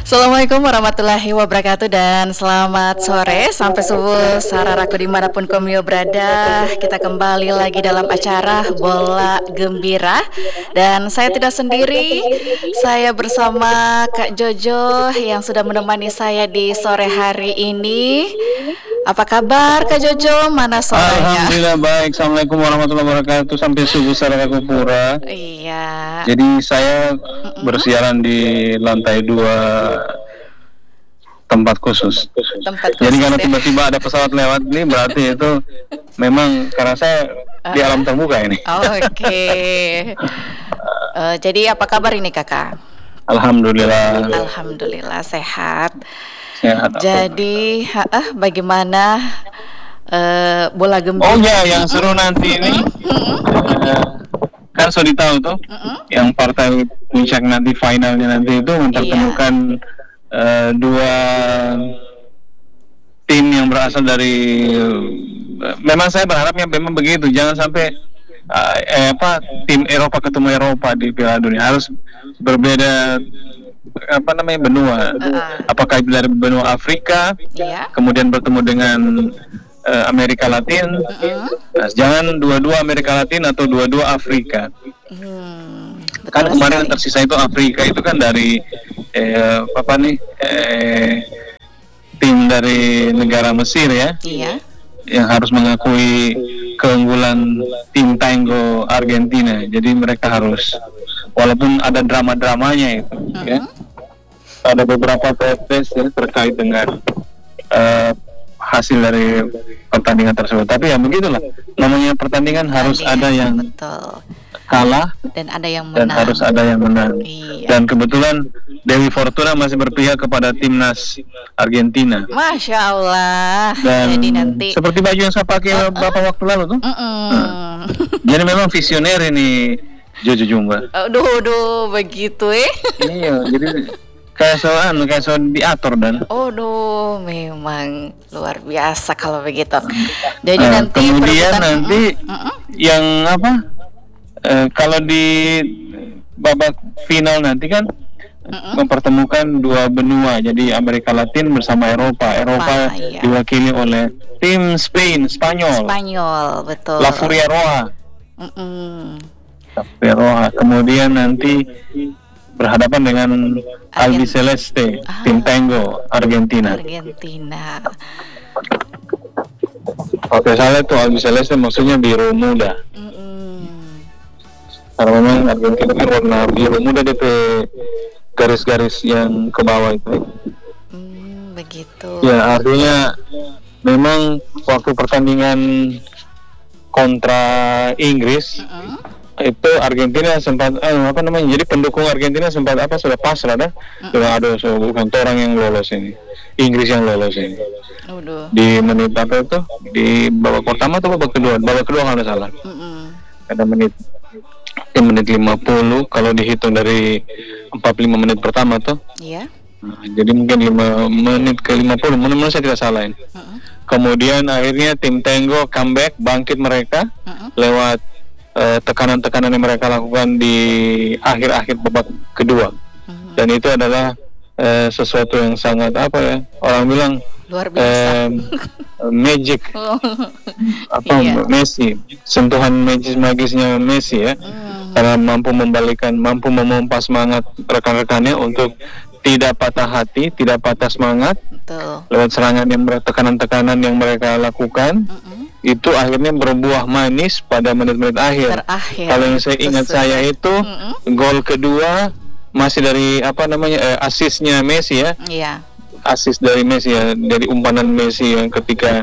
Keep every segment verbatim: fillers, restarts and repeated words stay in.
Assalamualaikum warahmatullahi wabarakatuh dan selamat sore sampai subuh sararaku dimanapun komio berada. Kita kembali lagi dalam acara Bola Gembira dan saya tidak sendiri, saya bersama Kak Jojo yang sudah menemani saya di sore hari ini. Apa kabar Kak Jojo? Mana suaranya? Alhamdulillah baik. Assalamualaikum warahmatullahi wabarakatuh. Sampai subuh sararaku pura. Iya. Jadi saya Mm-mm. bersiaran di lantai dua tempat khusus. Tempat khusus. Jadi karena ya? tiba-tiba ada pesawat lewat ini berarti itu memang karena saya uh, di alam terbuka ini. Oke. Okay. uh, jadi apa kabar ini Kakak? Alhamdulillah. Alhamdulillah sehat. Sehat. Jadi, ah, bagaimana uh, bola gembira? Oh ya, yang seru nanti ini uh, kan sudah tahu tuh, uh-uh. yang partai puncak nanti finalnya nanti itu mempertemukan yeah. uh, dua tim yang berasal dari. Uh, memang saya berharapnya memang begitu, jangan sampai uh, eh, apa tim Eropa ketemu Eropa di Piala Dunia, harus berbeda. Apa namanya benua? Uh-uh. Apakah itu dari benua Afrika, yeah. kemudian bertemu dengan uh, Amerika Latin? Uh-uh. Nah, jangan dua-dua Amerika Latin atau dua-dua Afrika. Hmm, kan kemarin yang tersisa itu Afrika itu kan dari eh, apa nih eh, tim dari negara Mesir ya, yeah. yang harus mengakui keunggulan tim Tango Argentina. Jadi mereka harus, walaupun ada drama-dramanya itu, uh-huh. ya, ada beberapa protes ya, terkait dengan uh, hasil dari pertandingan tersebut. Tapi ya begitulah, namanya pertandingan harus ada yang betul. kalah dan ada yang menang. Dan harus ada yang menang. Iya. Dan kebetulan Dewi Fortuna masih berpihak kepada timnas Argentina. Masya Allah. Dan jadi nanti seperti baju yang saya pakai uh-uh. beberapa waktu lalu tuh. Uh-uh. Nah, jadi memang visioner ini Jojo Jumba. Aduh, aduh, begitu eh. Iya, jadi kayak soal kayak soal diatur dan. Oh, duh, memang luar biasa kalau begitu. Jadi uh, nanti kemudian perebutan, nanti uh-uh. yang apa? Uh, kalau di babak final nanti kan uh-uh. mempertemukan dua benua, jadi Amerika Latin bersama Eropa. Eropa ah, iya. diwakili oleh tim Spain, Spanyol. Spanyol, betul. La Furia Roja. Uh-uh. La Furia Roja. Kemudian nanti berhadapan dengan Albi Celeste, ah, tim Tango Argentina. Argentina. Oke, salah itu Albi Celeste maksudnya biru muda. Mm-mm. Karena memang Argentina kan warna biru muda D P garis-garis yang ke bawah itu. Hmm, begitu. Ya, artinya memang waktu pertandingan kontra Inggris, uh-uh. itu Argentina sempat eh, apa namanya? Jadi pendukung Argentina sempat apa sudah pasrah dah. Uh-uh. Ada so, bukan orang yang lolos ini. Inggris yang lolos ini. Udah. Di menit apa itu? Di babak pertama atau babak kedua? Babak kedua kalau salah. Uh-uh. Ada menit di menit lima puluh kalau dihitung dari empat puluh lima menit pertama tuh. Iya. Nah, jadi mungkin lima menit ke lima puluh, menurut saya tidak salah ini. Uh-uh. Kemudian akhirnya tim Tango comeback, bangkit mereka uh-uh. lewat uh, tekanan-tekanan yang mereka lakukan di akhir-akhir babak kedua. Uh-huh. Dan itu adalah uh, sesuatu yang sangat apa ya? Orang bilang luar biasa. Uh, magic. Oh. apa iya. Messi, sentuhan magis magisnya Messi ya. Uh-huh. Karena mampu membalikan, mampu memompa semangat rekan-rekannya untuk tidak patah hati, tidak patah semangat. Betul. Lewat serangan yang tekanan-tekanan yang mereka lakukan, uh-uh. itu akhirnya berbuah manis pada menit-menit akhir. Terakhir. Kalau yang saya ingat Sesuai. saya itu uh-uh. gol kedua masih dari apa namanya eh, asisnya Messi ya. Iya. Asis dari Messi ya, dari umpanan Messi yang ketika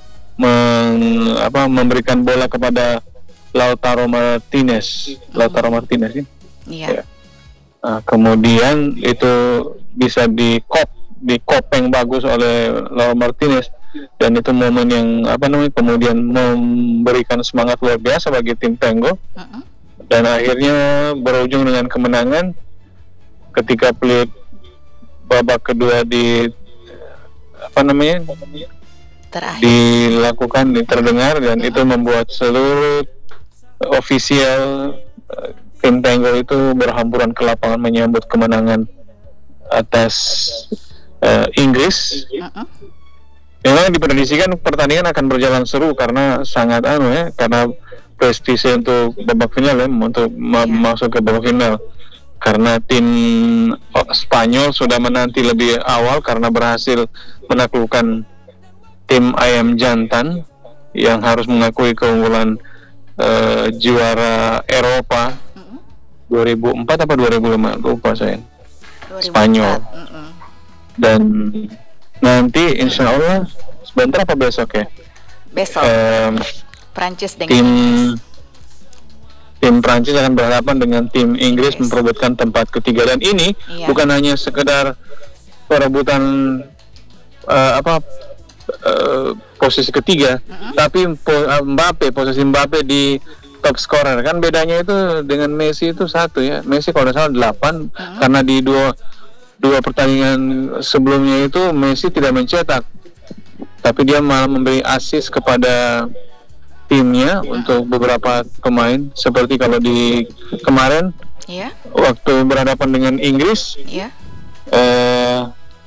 meng, apa, memberikan bola kepada Lautaro Martinez, uh-huh. Lautaro Martinez ya. Iya. Ya. Nah, kemudian itu bisa di kop di kopeng bagus oleh Lautaro Martinez dan itu momen yang apa namanya kemudian memberikan semangat luar biasa bagi tim Tango uh-uh. dan akhirnya berujung dengan kemenangan ketika peluit babak kedua di apa namanya terakhir dilakukan terdengar dan uh-huh. itu membuat seluruh ofisial tim Tango itu berhamburan ke lapangan menyambut kemenangan atas uh, Inggris. Mm-mm. Memang diprediksikan pertandingan akan berjalan seru karena sangat anu ya, karena prestise untuk babak final ya, untuk ma- Iya. masuk ke babak final. Karena tim oh, Spanyol sudah menanti lebih awal karena berhasil menaklukkan tim ayam jantan yang harus mengakui keunggulan uh, juara Eropa Mm-mm. dua ribu empat apa dua ribu lima, lupa saya. dua ribu empat. Spanyol. Mm-mm. Dan nanti insya Allah sebentar apa besok ya? Besok Em, Prancis dengan tim Inggris. tim Prancis akan berhadapan dengan tim Inggris Inggris. memperebutkan tempat ketiga, dan ini Iya. bukan hanya sekedar perebutan eh, apa eh, posisi ketiga, Mm-mm. tapi po- eh, Mbappe, posisi Mbappe di top scorer. Kan bedanya itu dengan Messi itu satu ya. Messi kalau tidak salah delapan, Mm-mm. karena di dua dua pertandingan sebelumnya itu Messi tidak mencetak, tapi dia malah memberi assist kepada timnya untuk beberapa pemain, seperti kalau di kemarin Iya, waktu berhadapan dengan Inggris, iya. eh,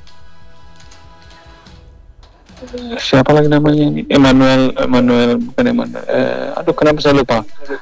siapa lagi namanya ini, Emmanuel Emmanuel bukan Emmanuel eh, aduh kenapa saya lupa.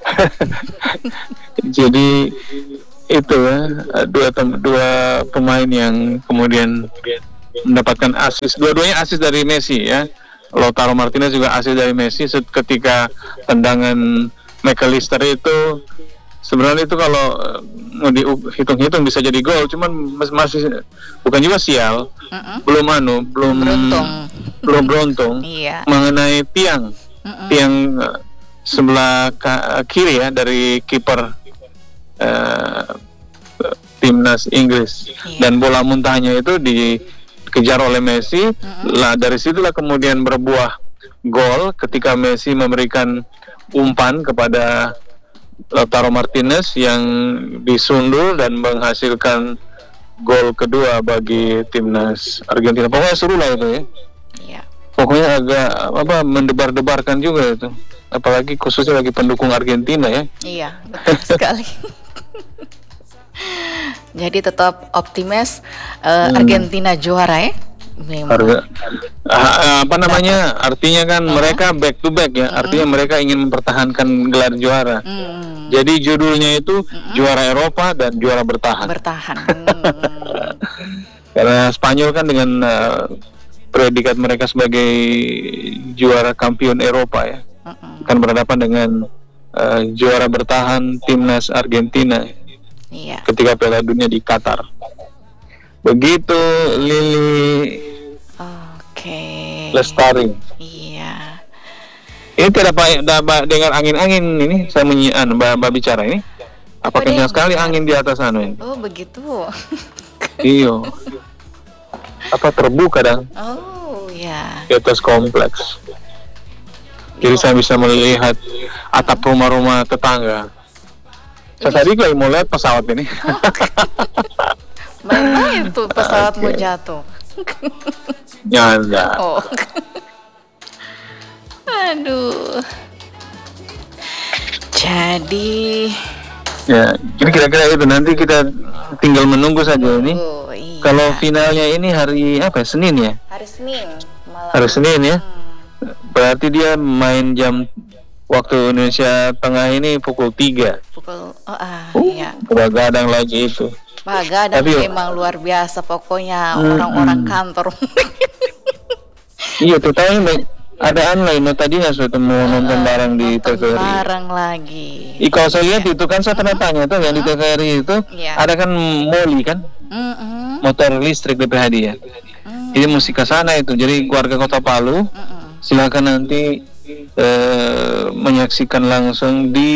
Jadi itu ya, dua tem- dua pemain yang kemudian mendapatkan assist, dua-duanya assist dari Messi ya. Lautaro Martinez juga assist dari Messi set- ketika tendangan McAllister itu. Sebenarnya itu kalau eh, mau dihitung-hitung bisa jadi gol, cuman mas- masih bukan juga sial, Mm-mm. belum anu, belum Beruntung. belum beruntung Iya. mengenai tiang Mm-mm. tiang eh, sebelah ka- kiri ya dari kiper eh, timnas Inggris, Iya. dan bola muntahnya itu dikejar oleh Messi. Mm-mm. Lah dari situlah kemudian berbuah gol ketika Messi memberikan umpan kepada Lautaro Martinez yang disundul dan menghasilkan gol kedua bagi timnas Argentina. Pokoknya seru lah itu ya. Iya. Pokoknya agak apa mendebar-debarkan juga itu. Apalagi khususnya bagi pendukung Argentina ya. Iya, betul sekali. Jadi tetap optimis eh, Hmm. Argentina juara ya. Memang. Harga ah, apa namanya? Artinya kan Uh-huh. mereka back to back ya. Mm-mm. Artinya mereka ingin mempertahankan gelar juara. Hmm. Jadi judulnya itu Mm-mm. juara Eropa dan juara bertahan. Bertahan. Hmm. Karena Spanyol kan dengan uh, predikat mereka sebagai juara kampion Eropa ya, Mm-mm. akan berhadapan dengan uh, juara bertahan timnas Argentina Iya. ketika Piala Dunia di Qatar. Begitu Lili Oke. Lestari. Iya. Ini tidak apa dapat dengar angin-angin ini, saya menyian mbak, mbak bicara ini. Apa Oh, kencang dia- sekali angin di atas sana ini? Oh begitu. Iyo. Apa terbuka dan Oh ya. di atas kompleks. Jadi saya bisa melihat atap rumah-rumah tetangga. Saya tadi lagi mau lihat pesawat ini. Main-main tuh pesawat mau Oke. jatuh. Nyanda. Oh. Aduh. Jadi. Ya, jadi kira-kira itu, nanti kita tinggal menunggu saja ini. Oh, iya. Kalau finalnya ini hari apa ya? Senin ya? hari Senin malam. Hari Senin ya. Hmm. Berarti dia main jam waktu Indonesia Tengah ini pukul tiga. Pukul. Oh ah Uh, iya. Begadang lagi itu. Baga dan Tapi- memang luar biasa pokoknya Hmm, orang-orang hmm. kantor. Iya, tuh tahu nih, ada online. No, tadi nggak sudah mau nonton bareng di T V R I. bareng lagi. Ih, kalau saya lihat itu kan saya pernah tanya tuh yang di T V R I itu Iya. ada kan Moli kan, Mm-mm. motor listrik D P H D ya. Mm. Jadi mesti ke sana itu. Jadi warga Kota Palu Mm-mm. silakan nanti eh, menyaksikan langsung di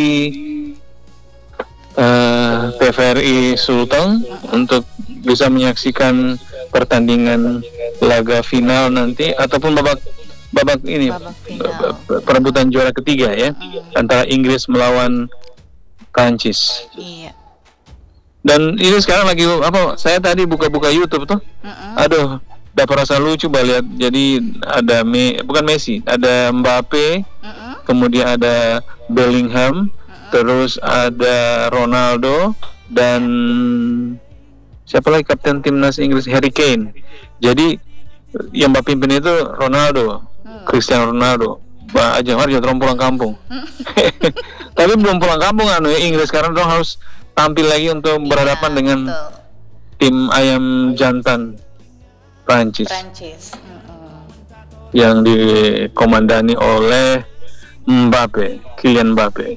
eh, T V R I Sulteng untuk bisa menyaksikan pertandingan laga final nanti ataupun babak babak ini Babak final. perebutan juara ketiga ya, Mm. antara Inggris melawan Prancis. Iya. Dan ini sekarang lagi apa? Saya tadi buka-buka YouTube tuh. Mm-mm. Aduh, dapat rasa lucu bah lihat. Jadi ada Me, bukan Messi, ada Mbappe, Mm-mm. kemudian ada Bellingham, terus ada Ronaldo dan siapa lagi kapten timnas Inggris, Harry Kane. Jadi yang mbak pimpin itu Ronaldo, hmm. Cristiano Ronaldo. Mbak Ajeng Arjo terus pulang kampung. Tapi belum pulang kampung anu ya Inggris, karena dong harus tampil lagi untuk ya, berhadapan dengan betul. Tim ayam jantan Prancis. Prancis. Mm-hmm. Yang dikomandani oleh Mbappe, Kylian Mbappe.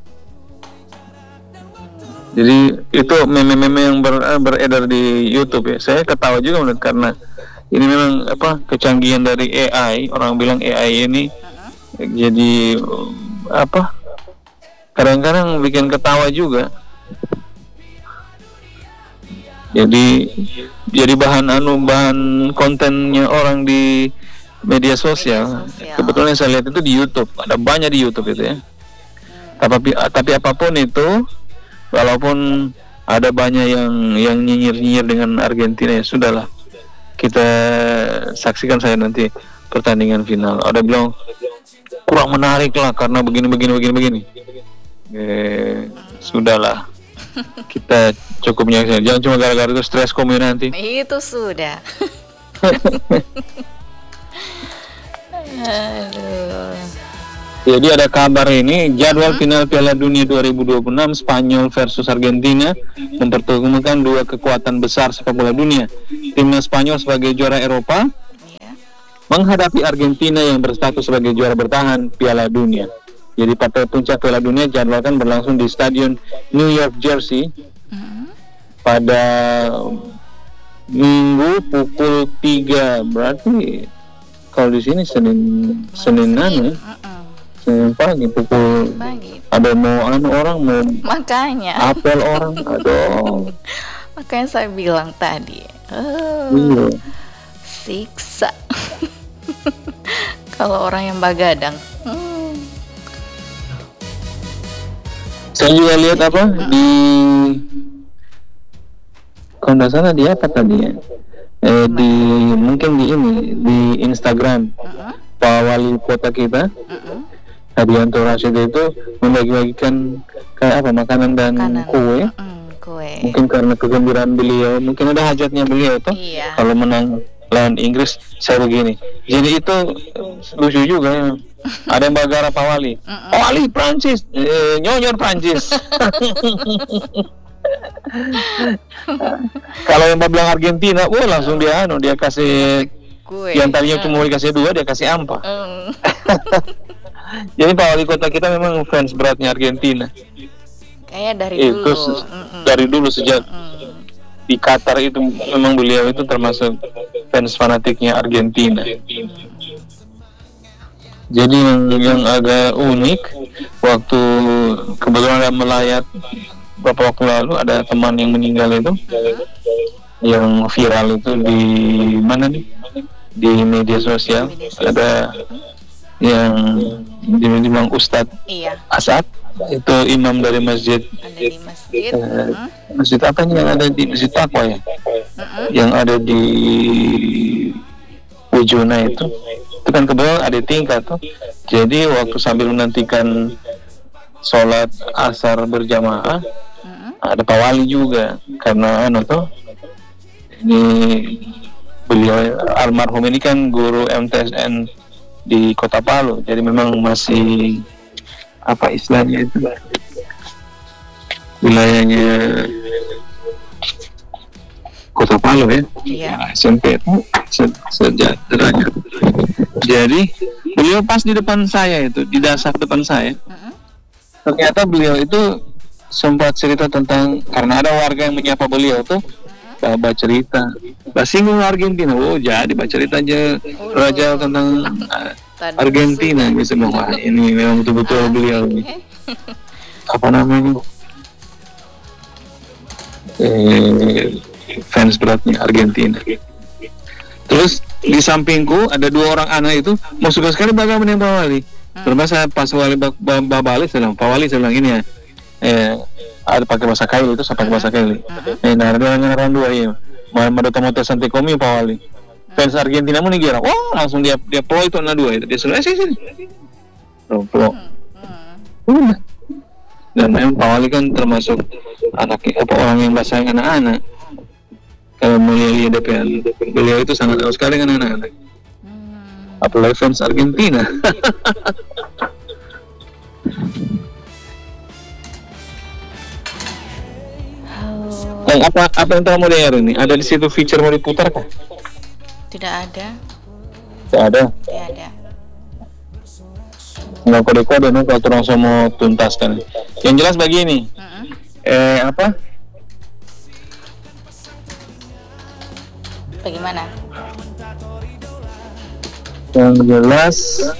Jadi itu meme-meme yang ber, beredar di YouTube ya. Saya ketawa juga melihat karena ini memang apa kecanggihan dari A I. Orang bilang A I ini uh-huh. jadi apa? Kadang-kadang bikin ketawa juga. Jadi jadi bahan anu bahan kontennya orang di media sosial. Media sosial. Kebetulan saya lihat itu di YouTube. Ada banyak di YouTube itu ya. Hmm. Tapi tapi apapun itu, walaupun ada banyak yang yang nyinyir-nyinyir dengan Argentina, ya sudahlah. Kita saksikan saya nanti pertandingan final. Ada bilang kurang menarik lah karena begini begini begini begini. Eh, sudahlah. Kita cukup menyaksikan. Jangan cuma gara-gara itu stres komu nanti. Itu sudah. Aduh. Jadi ada kabar ini, jadwal hmm? final Piala Dunia dua ribu dua puluh enam Spanyol versus Argentina mempertemukan dua kekuatan besar sepak bola dunia. Timnas Spanyol sebagai juara Eropa yeah. menghadapi Argentina yang berstatus sebagai juara bertahan Piala Dunia. Jadi partai puncak Piala Dunia jadwalkan berlangsung di Stadion New York Jersey hmm? pada Minggu pukul tiga. Berarti kalau di sini Senin Senin anu Senin pagi pukul pagi. Ada mau anu orang mau makanya apel orang aduh makanya saya bilang tadi oh, iya. Siksa kalau orang yang bagadang. hmm. Saya juga lihat apa hmm. di kalau nggak salah dia apa tadi ya eh, di mungkin di ini di Instagram uh-uh. Pak Wali kota kita uh-uh. Hadianto Rashid itu membagi-bagikan kayak apa makanan dan makanan. kue. Mm, kue. Mungkin karena kegembiraan beliau, mungkin ada hajatnya beliau tuh. Iya. Kalau menang lawan Inggris, saya begini. Jadi itu lucu juga ya. Ada yang bagara Pak Wali. Mm-mm. Pak Wali Prancis, eh, nyonyor Prancis. Kalau yang bilang Argentina, wah langsung dia anu dia kasih kue. Yang tadinya cuma dikasih dua, dia kasih ampa. Mm. Jadi Pak Wali Kota kita memang fans beratnya Argentina. Kayaknya dari itu, dulu. Se- dari dulu sejak Mm-mm. di Qatar itu memang beliau itu termasuk fans fanatiknya Argentina. Jadi yang, yang agak unik waktu kebetulan ada melayat beberapa waktu lalu ada teman yang meninggal itu, yang viral itu di mana nih? Di media sosial. Media sosial. Ada yang dibilang Ustadz iya. Asad itu imam dari masjid ada di masjid uh, uh-huh. masjid apa nih yang ada di masjid Taqwa ya uh-huh. yang ada di Ujuna itu itu kan kebetulan ada tingkat tuh. Jadi waktu sambil menantikan sholat asar berjamaah uh-huh. ada Pak Wali juga karena anu tuh ini beliau almarhum ini kan guru M T S N di Kota Palu, jadi memang masih apa istilahnya itu wilayahnya Kota Palu ya, yeah. S M P se- sejahteranya. Jadi beliau pas di depan saya itu, di dasar depan saya. Uh-huh. Ternyata beliau itu sempat cerita tentang karena ada warga yang menyapa beliau tuh. Baca cerita, singgung Argentina. Oh jadi baca cerita aja oh, raja tentang uh, Argentina bisa bahwa ini memang betul-betul ah, beliau ini okay. apa namanya eh, fans beratnya Argentina. Terus di sampingku ada dua orang anak itu mau suka sekali bagaimana Pak Wali. Terus saya pas Wali Pak Wali saya bilang Pak Wali saya bilang ini ya. Eh, ada pakai bahasa Kaili itu saya pakai bahasa Kaili. Eh, nah ada orang dua ya. Mau motor santai komi Pak Wali. Fans Argentina mau nih kira, oh langsung dia dia pro itu anak dua itu dia sudah sih sih. Pro pro. Udah. Dan memang Pak Wali kan termasuk anak apa orang yang bahasa anak-anak. Kalau mulia lihat D P L, beliau itu sangat tahu sekali dengan anak-anak. Hmm. Apalagi fans Argentina. Oh, Yang apa apa yang kamu dengar ini? Ada di situ feature mau diputar kah? tidak ada, Tidak ada. tidak ada. Nggak kode-kode nih kalau orang semua tuntaskan. Yang jelas begini. Mm-mm. Eh apa? Bagaimana? Yang jelas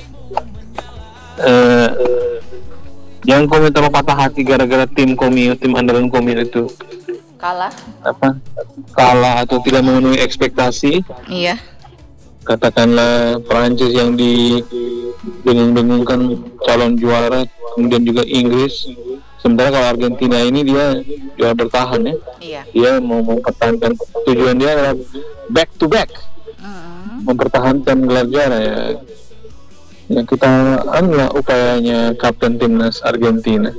eh yang komit terlalu patah hati gara-gara tim Komio, tim andalan Komio itu Kalah? apa? Kalah atau tidak memenuhi ekspektasi. Iya. Katakanlah Prancis yang didengung-dengungkan calon juara, kemudian juga Inggris. Sementara kalau Argentina ini dia juara bertahan ya. Iya. Dia mau mempertahankan, tujuan dia adalah back to back, Mm-mm. mempertahankan gelar juara ya. Ya kita anilah upayanya kapten timnas Argentina.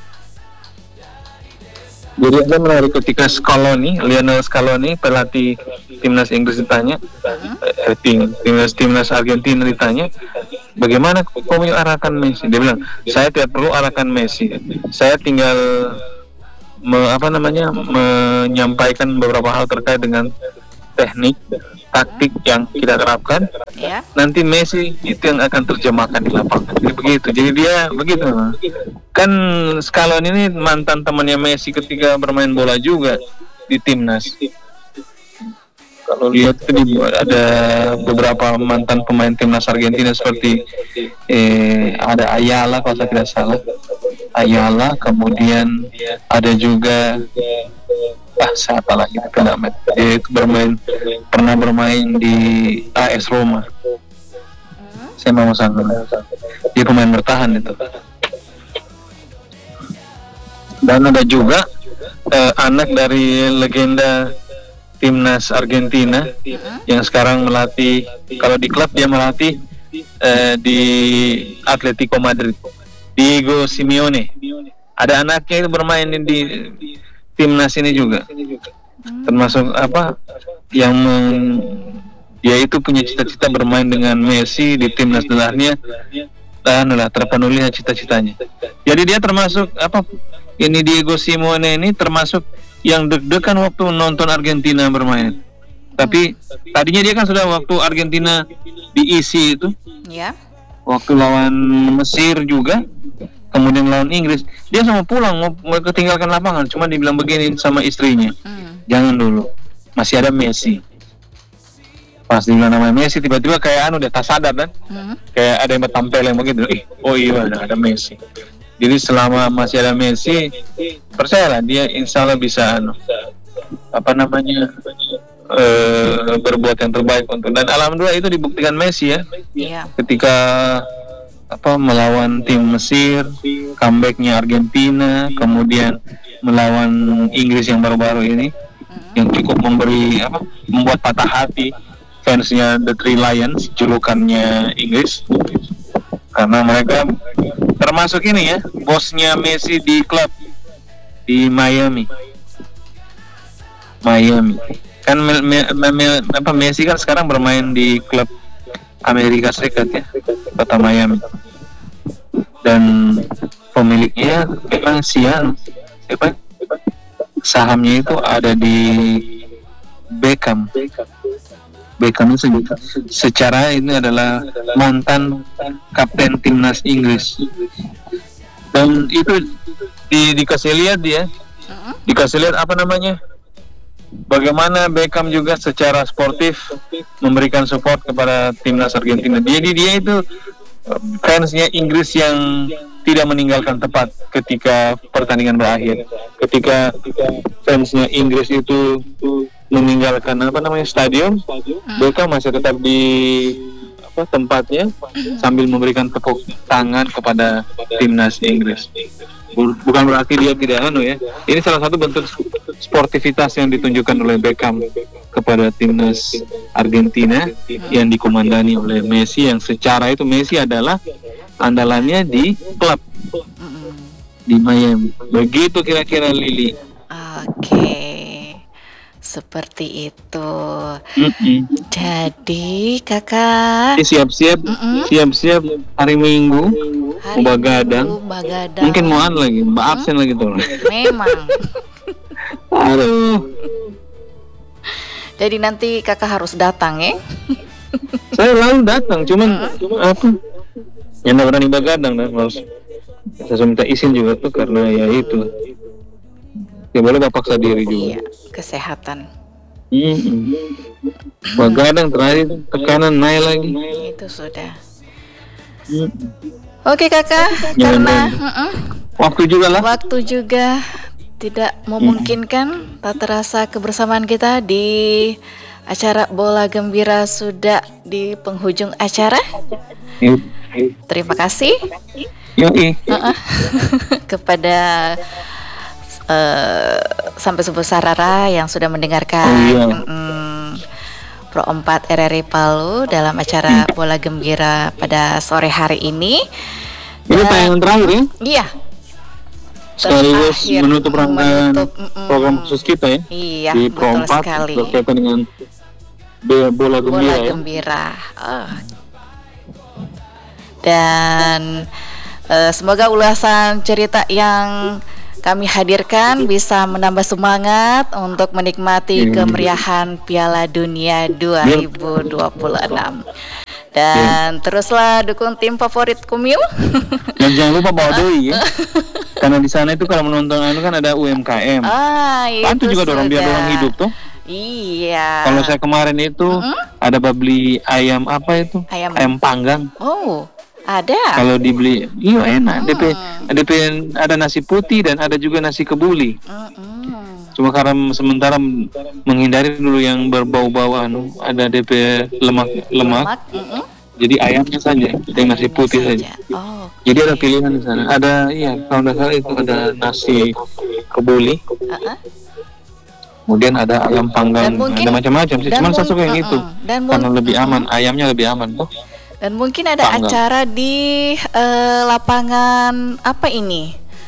Jadi ada menarik ketika Scaloni, Lionel Scaloni, pelatih timnas Inggris ditanya, eh, tim, timnas timnas Argentina ditanya, bagaimana kamu arahkan Messi? Dia bilang, saya tidak perlu arahkan Messi, saya tinggal me, apa namanya menyampaikan beberapa hal terkait dengan teknik, taktik yang kita terapkan. Ya. Nanti Messi itu yang akan terjemahkan di lapangan. Jadi begitu. Jadi dia begitu. Kan Scaloni ini mantan temannya Messi ketika bermain bola juga di timnas. Kalau lihat tadi ada beberapa mantan pemain timnas Argentina seperti eh, ada Ayala kalau saya tidak salah. Ayala, kemudian ada juga ah siapa lagi nama dia itu bermain pernah bermain di A S Roma. Saya mau sangat dia pemain bertahan itu. Dan ada juga eh, anak dari legenda timnas Argentina yang sekarang melatih, kalau di klub dia melatih eh, di Atletico Madrid, Diego Simeone. Ada anaknya itu bermain di timnas ini juga, termasuk apa yang meng, dia itu punya cita-cita bermain dengan Messi di timnas delahnya, dan lah terpenuhi cita-citanya. Jadi dia termasuk apa ini Diego Simeone ini termasuk yang deg-degan waktu nonton Argentina bermain. Tapi tadinya dia kan sudah waktu Argentina diisi itu, Ya. waktu lawan Mesir juga, kemudian lawan Inggris, dia sama pulang mau, mau ketinggalkan lapangan, cuma dibilang begini sama istrinya, Hmm. jangan dulu, masih ada Messi. Pas dibilang nama Messi, tiba-tiba kayak anu udah tak sadar kan, Hmm. kayak ada yang bertampil yang begitu, ih, oh iya ada, ada Messi. Jadi selama masih ada Messi, percayalah dia insya Allah bisa anu, apa namanya, eh, berbuat yang terbaik untuk, dan alhamdulillah itu dibuktikan Messi ya. Iya. Ketika apa melawan tim Mesir, comebacknya Argentina, kemudian melawan Inggris yang baru-baru ini, yang cukup memberi apa, membuat patah hati fansnya The Three Lions, julukannya Inggris, karena mereka termasuk ini ya, bosnya Messi di klub di Miami, Miami kan me, me, me, apa Messi kan sekarang bermain di klub Amerika Serikat ya, kota Miami, dan pemiliknya memang siang siapa sahamnya itu ada di Beckham. Beckham itu secara ini adalah mantan kapten timnas Inggris, dan itu di, dikasih lihat dia dikasih lihat apa namanya, bagaimana Beckham juga secara sportif memberikan support kepada timnas Argentina. Jadi dia itu fansnya Inggris yang tidak meninggalkan tempat ketika pertandingan berakhir. Ketika fansnya Inggris itu meninggalkan apa namanya stadion, Beckham masih tetap di apa tempatnya sambil memberikan tepuk tangan kepada timnas Inggris. Bukan berarti dia tidak anu ya. Ini salah satu bentuk sportivitas yang ditunjukkan oleh Beckham kepada timnas Argentina yang dikomandani oleh Messi, yang secara itu Messi adalah andalannya di klub di Miami. Begitu kira-kira Lili. Oke. seperti itu. Mm-mm. Jadi kakak Eh, siap-siap, Mm-mm. siap-siap hari Minggu, hari mau begadang. Minggu begadang. Mungkin mau anu lagi, mbak absen lagi tuh. Memang. Aduh, Jadi nanti kakak harus datang ya. saya lalu datang, cuman apa? Yang nggak berani begadang dan harus saya minta izin juga tuh karena ya itu. Ya boleh bapak paksa diri juga. Iya, kesehatan. Mm-mm. Begadang terakhir tekanan naik lagi. Itu sudah. Mm. Oke kakak, Jangan karena berani. mm-mm, Waktu juga lah. waktu juga tidak memungkinkan, tak terasa kebersamaan kita di acara Bola Gembira sudah di penghujung acara. Yuk, Terima kasih yoi. uh-uh, kepada uh, sampai subuh Sarara yang sudah mendengarkan Oh, iya. mm, Pro empat R R I Palu dalam acara Bola Gembira pada sore hari ini. Ini Dan- tayangan terakhir ya. Iya, Sekaligus terakhir menutup rangkaian menutup, mm-mm. program khusus kita ya. iya, Di Pro betul empat sekali. berkaitan dengan be- bola Bola gembira ya. Gembira. Oh. Dan eh, semoga ulasan cerita yang kami hadirkan bisa menambah semangat untuk menikmati Iya. kemeriahan Piala Dunia dua ribu dua puluh enam. Dan teruslah dukung tim favorit Kumil. Dan jangan lupa bawa doi ya. Karena di sana itu kalau menonton anu kan ada U M K M. ah, Bantu itu juga dorong biar sudah. orang hidup tuh. Iya. Kalau saya kemarin itu ada beli ayam apa itu? Ayam. Panggang. Oh, ada. Kalau dibeli, iya enak. D P, D P ada nasi putih dan ada juga nasi kebuli. Mm-mm. Cuma karena sementara menghindari dulu yang berbau-bau anu, ada D P lemak lemak. Lemak. Mm-mm. Jadi ayamnya saja, yang nasi putih saja. Oh, Jadi ada pilihan di sana. Ada iya, kalau nggak salah itu ada nasi kebuli. uh-uh. Kemudian ada ayam panggang, Dan mungkin- ada macam-macam sih. dan Cuma mung- saya suka yang uh-uh. itu, Dan karena mung- lebih uh-uh. aman. Ayamnya lebih aman tuh. Dan mungkin ada Panggang. acara di eh, lapangan apa ini?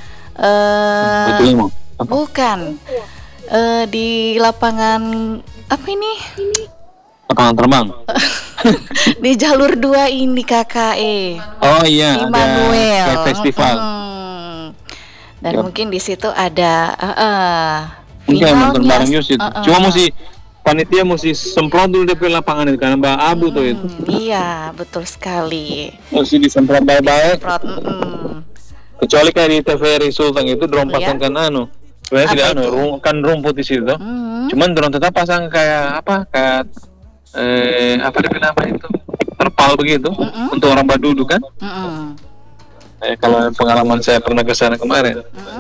Eh, Betul mau. Apa? bukan. Eh, di lapangan apa ini? Lapangan terbang. Di jalur dua ini kakak eh. Oh iya, Immanuel. ada kayak festival. Mm-mm. Dan Yap. mungkin di situ ada uh, uh, Mungkin nonton finalnya, bareng Yus itu. uh-uh. Cuma mesti panitia mesti semprot dulu D P lapangan itu karena mbak abu tuh itu. Hmm, iya, betul sekali. Mesti disemprot baik-baik. Prot, mm-mm. Kecuali kayak di T V R I Sultan itu dorong Iya. pasang kan anu. Sebenarnya Apa tidak anu, itu? rum- kan rumput di situ. Hmm. Cuman dorong tetap pasang kayak apa? Kayak eh apa dia nama itu? Terpal begitu Mm-mm. untuk orang Badudu kan. Mm-mm. Eh, kalau pengalaman saya pernah ke sana kemarin, Mm-mm.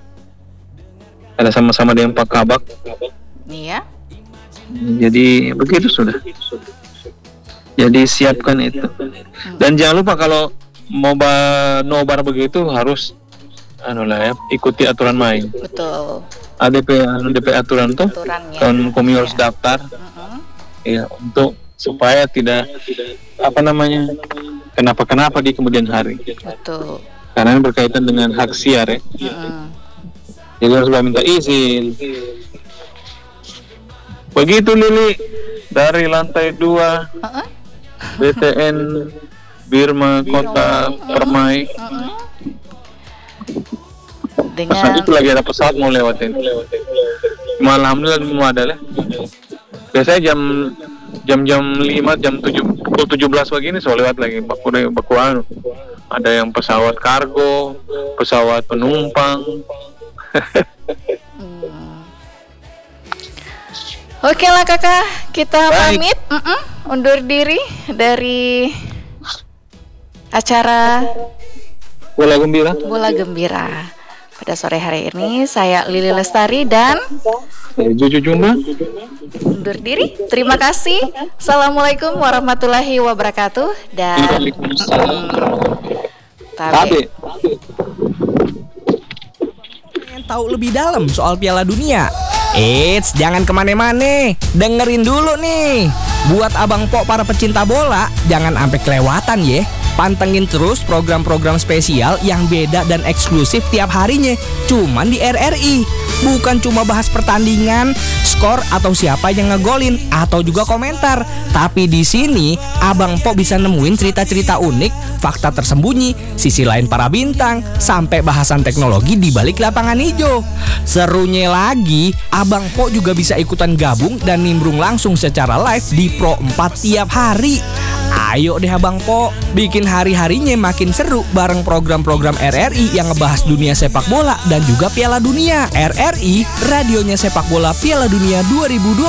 ada sama-sama dengan Pak Kabak. Iya. Jadi begitu sudah. Jadi siapkan itu. Dan jangan lupa kalau mau ba- nobar begitu harus anu lah ya, ikuti aturan main. Betul. A D P anu D P aturan tuh Aturannya. kan kami harus Iya. daftar Mm-mm. ya untuk supaya tidak apa namanya kenapa-kenapa di kemudian hari. Betul. Karena ini berkaitan dengan hak siar ya. Mm-mm. Jadi harus minta izin. Begitu Lili dari lantai dua Uh-uh. B T N Birma Kota Permai. Mm-mm. Pas Dengan itu lagi ada pesawat mau lewatin. Cuma alhamdulillah belum ada lah. Biasanya jam jam jam lima jam tujuh pukul tujuh belas begini so lewat lagi baku baku anu. Ada yang pesawat kargo, pesawat penumpang. Hmm. Oke lah kakak, kita Baik. pamit, Mm-mm. undur diri dari acara Bola gembira. Bola Gembira pada sore hari ini. Saya Lili Lestari dan Eh, Juju Jumba. undur diri. Terima kasih. Assalamualaikum warahmatullahi wabarakatuh dan Waalaikumsalam. tabe. Tabe. Pengen tahu lebih dalam soal Piala Dunia? Eits, jangan kemana-mana, dengerin dulu nih. Buat Abang Po para pecinta bola, jangan sampai kelewatan ya. Pantengin terus program-program spesial yang beda dan eksklusif tiap harinya, cuman di R R I. Bukan cuma bahas pertandingan, skor atau siapa yang ngegolin atau juga komentar. Tapi di sini Abang Po bisa nemuin cerita-cerita unik, fakta tersembunyi, sisi lain para bintang, sampai bahasan teknologi di balik lapangan hijau. Serunya lagi, Abang Po juga bisa ikutan gabung dan nimbrung langsung secara live di Pro empat tiap hari. Ayo deh Abang Po, bikin hari-harinya makin seru bareng program-program R R I yang ngebahas dunia sepak bola dan juga Piala Dunia. R R I, radionya sepak bola Piala Dunia dua ribu dua puluh